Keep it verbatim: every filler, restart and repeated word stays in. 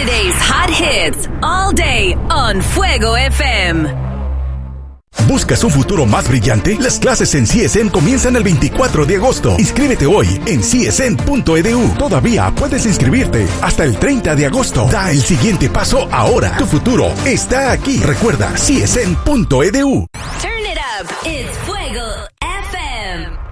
Today's hot hits all day on Fuego F M. ¿Buscas un futuro más brillante? Las clases en C S N comienzan el veinticuatro de agosto. Inscríbete hoy en c s n punto e d u. Todavía puedes inscribirte hasta el treinta de agosto. Da el siguiente paso ahora. Tu futuro está aquí. Recuerda c s n punto e d u. Turn it up. It's Fuego F M.